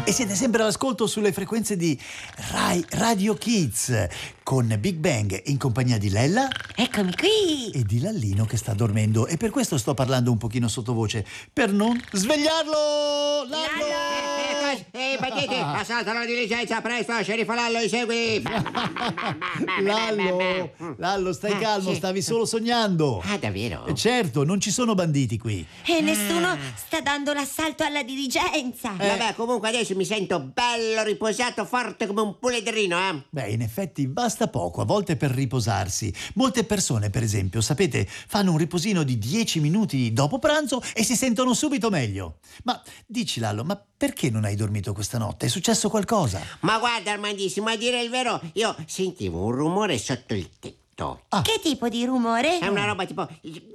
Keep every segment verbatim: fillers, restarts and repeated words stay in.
E siete sempre all'ascolto sulle frequenze di Rai Radio Kids con Big Bang in compagnia di Lella. Eccomi qui. E di Lallino che sta dormendo, e per questo sto parlando un pochino sottovoce per non svegliarlo. Lallo! Ehi, banditi, assalta la diligenza, presto, sceriffo Lallo, insegui. Lallo, Lallo, stai Ah, calmo, sì. stavi solo sognando. Ah, davvero? Eh, Certo, non ci sono banditi qui. E nessuno sta dando l'assalto alla dirigenza. Eh. Vabbè, comunque adesso mi sento bello riposato, forte come un puledrino, eh? Beh, in effetti basta poco a volte per riposarsi. Molte persone, per esempio, sapete, fanno un riposino di dieci minuti dopo pranzo e si sentono subito meglio. Ma dici, Lallo, ma perché non hai dormito questa notte? È successo qualcosa? Ma guarda, Armandissimo, a dire il vero, io sentivo un rumore sotto il tetto. Ah. Che tipo di rumore? È una roba tipo...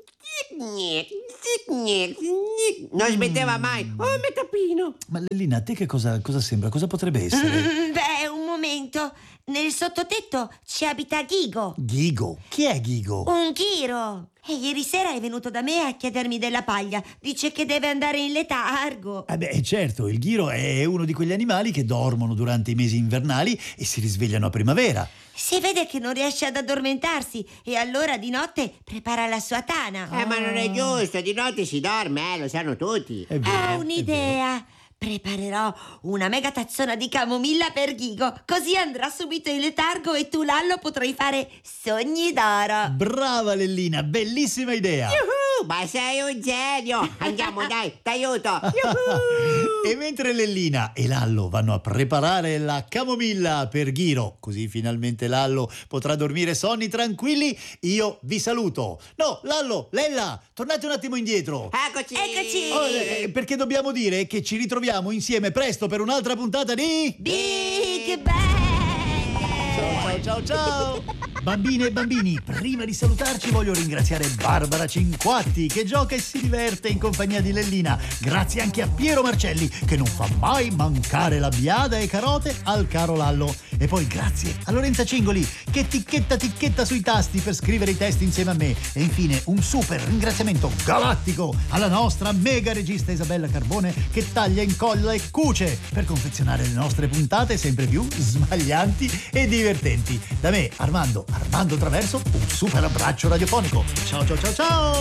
Non smetteva mai. Oh, metapino. Ma Lellina, a te che cosa, cosa sembra? Cosa potrebbe essere? Mm, beh, un momento. Nel sottotetto ci abita Ghigo. Ghigo? Chi è Ghigo? Un ghiro. E ieri sera è venuto da me a chiedermi della paglia. Dice che deve andare in letargo. Eh beh, certo, il ghiro è uno di quegli animali che dormono durante i mesi invernali e si risvegliano a primavera. Si vede che non riesce ad addormentarsi e allora di notte prepara la sua tana. Eh, ma non è giusto, di notte si dorme, eh, lo sanno tutti. È vero, Ho è vero. un'idea. Preparerò una mega tazzona di camomilla per Ghigo, così andrà subito in letargo e tu, Lallo, potrai fare sogni d'oro. Brava Lellina, bellissima idea! Yuhu, ma sei un genio. Andiamo, dai, t'aiuto. Yuhu. E mentre Lellina e Lallo vanno a preparare la camomilla per Ghiro, così finalmente Lallo potrà dormire sonni tranquilli, io vi saluto. No, Lallo, Lella, tornate un attimo indietro. Eccoci. Eccoci. Oh, eh, perché dobbiamo dire che ci ritroviamo insieme presto per un'altra puntata di... Big Bang! Ciao ciao ciao! Bambine e bambini, prima di salutarci voglio ringraziare Barbara Cinquatti che gioca e si diverte in compagnia di Lellina. Grazie anche a Piero Marcelli che non fa mai mancare la biada e carote al caro Lallo. E poi grazie a Lorenza Cingoli che ticchetta ticchetta sui tasti per scrivere i testi insieme a me. E infine un super ringraziamento galattico alla nostra mega regista Isabella Carbone che taglia, incolla e cuce per confezionare le nostre puntate sempre più smaglianti e divertenti. Da me, Armando, Armando Traverso, un super abbraccio radiofonico. Ciao ciao ciao ciao!